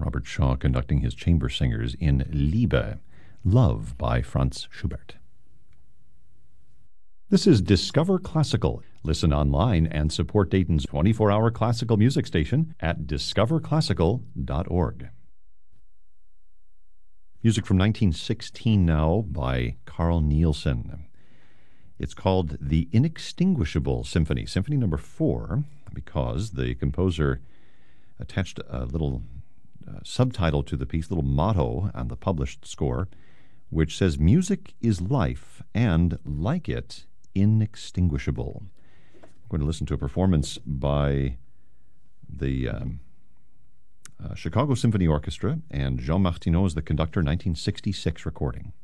Robert Shaw conducting his chamber singers in Liebe, Love by Franz Schubert. This is Discover Classical. Listen online and support Dayton's 24-hour classical music station at discoverclassical.org. Music from 1916 now by Carl Nielsen. It's called The Inextinguishable Symphony, Symphony number 4, because the composer attached a little subtitle to the piece, little motto on the published score, which says, "Music is life, and like it, inextinguishable." We're going to listen to a performance by the Chicago Symphony Orchestra, and Jean Martineau is the conductor, 1966 recording.